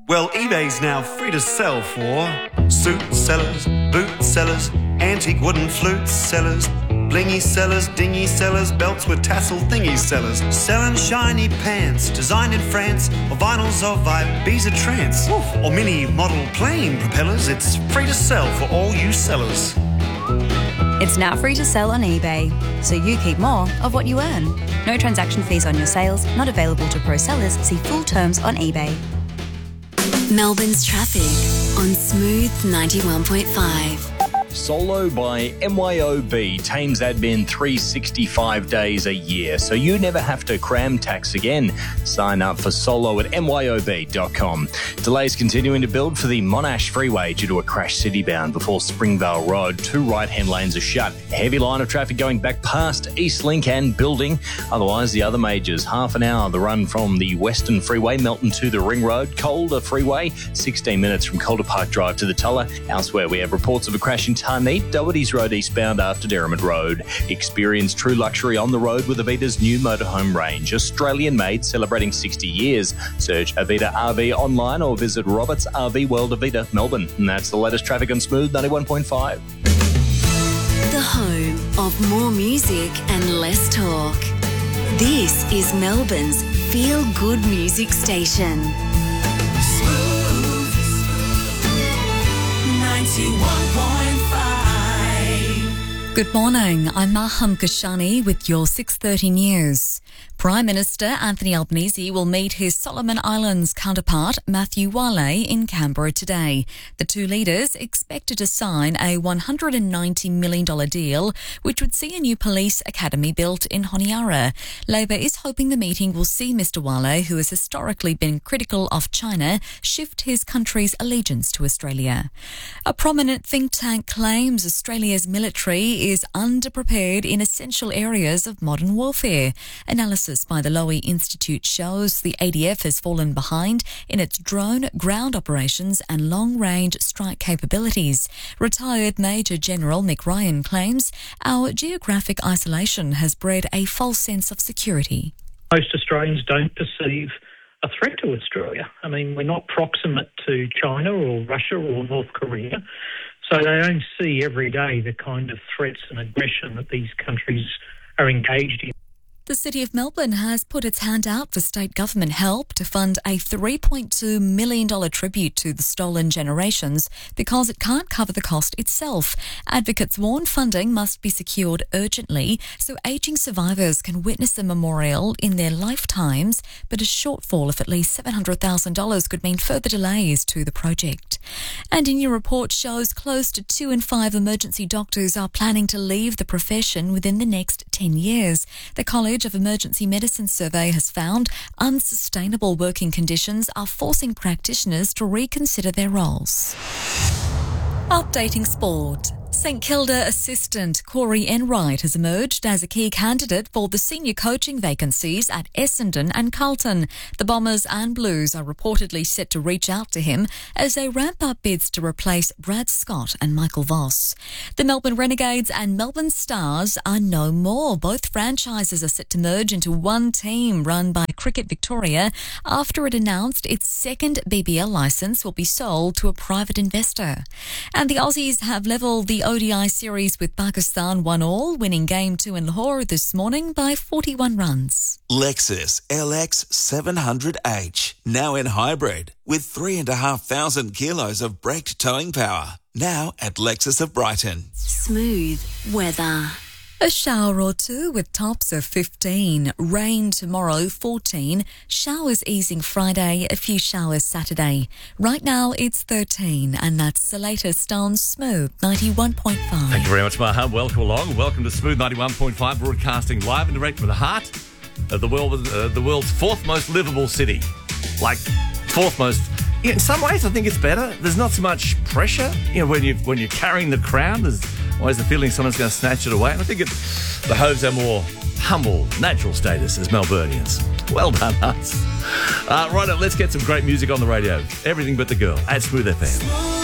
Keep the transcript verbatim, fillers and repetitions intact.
Well, eBay's now free to sell for suit sellers, boot sellers, antique wooden flute sellers, blingy sellers, dingy sellers, belts with tassel thingy sellers, selling shiny pants designed in France, or vinyls of Ibiza trance, or mini model plane propellers. It's free to sell for all you sellers. It's now free to sell on eBay, so you keep more of what you earn. No transaction fees on your sales, not available to pro sellers. See full terms on eBay. Melbourne's traffic on Smooth ninety-one point five. Solo by M Y O B tames admin three hundred sixty-five days a year, so you never have to cram tax again. Sign up for Solo at M Y O B dot com. Delays continuing to build for the Monash Freeway due to a crash city-bound before Springvale Road. Two right-hand lanes are shut. Heavy line of traffic going back past Eastlink and Building. Otherwise, the other majors, half an hour the run from the Western Freeway, Melton to the Ring Road. Calder Freeway, sixteen minutes from Calder Park Drive to the Tulla. Elsewhere, we have reports of a crash in Tarneet, Doherty's Road eastbound after Derrimut Road. Experience true luxury on the road with Avita's new motorhome range. Australian-made, celebrating sixty years. Search Avita R V online or visit Roberts R V World Avita, Melbourne. And that's the latest traffic on Smooth ninety-one point five. The home of more music and less talk. This is Melbourne's feel-good music station. Smooth ninety-one point five. Good morning, I'm Maham Kashani with your six thirty news. Prime Minister Anthony Albanese will meet his Solomon Islands counterpart Matthew Wale in Canberra today. The two leaders expected to sign a one hundred ninety million dollars deal, which would see a new police academy built in Honiara. Labor is hoping the meeting will see Mr Wale, who has historically been critical of China, shift his country's allegiance to Australia. A prominent think tank claims Australia's military is underprepared in essential areas of modern warfare. Analysis by the Lowy Institute shows the A D F has fallen behind in its drone, ground operations and long-range strike capabilities. Retired Major General Mick Ryan claims our geographic isolation has bred a false sense of security. Most Australians don't perceive a threat to Australia. I mean, we're not proximate to China or Russia or North Korea, so they don't see every day the kind of threats and aggression that these countries are engaged in. The City of Melbourne has put its hand out for state government help to fund a three point two million dollars tribute to the stolen generations because it can't cover the cost itself. Advocates warn funding must be secured urgently so ageing survivors can witness the memorial in their lifetimes, but a shortfall of at least seven hundred thousand dollars could mean further delays to the project. And a new report shows close to two in five emergency doctors are planning to leave the profession within the next ten years. The College of Emergency Medicine survey has found unsustainable working conditions are forcing practitioners to reconsider their roles. Updating sport. St Kilda assistant Corey Enright has emerged as a key candidate for the senior coaching vacancies at Essendon and Carlton. The Bombers and Blues are reportedly set to reach out to him as they ramp up bids to replace Brad Scott and Michael Voss. The Melbourne Renegades and Melbourne Stars are no more. Both franchises are set to merge into one team run by Cricket Victoria after it announced its second B B L licence will be sold to a private investor. And the Aussies have levelled the O D I series with Pakistan one all, winning game two in Lahore this morning by forty-one runs. Lexus L X seven hundred H, now in hybrid, with three and a half thousand kilos of braked towing power. Now at Lexus of Brighton. Smooth weather. A shower or two with tops of fifteen. Rain tomorrow, fourteen. Showers easing Friday, a few showers Saturday. Right now it's thirteen, and that's the latest on Smooth ninety-one point five. Thank you very much, Maha. Welcome along. Welcome to Smooth ninety-one point five, broadcasting live and direct from the heart of the world, uh, the world's fourth most livable city. Like, fourth most. Yeah, in some ways, I think it's better. There's not so much pressure. You know, when you when you're carrying the crown, there's always the feeling someone's going to snatch it away. And I think it, the Hoves are more humble, natural status as Melburnians. Well done, us. Uh, right, let's get some great music on the radio. Everything but the girl at Smooth F M.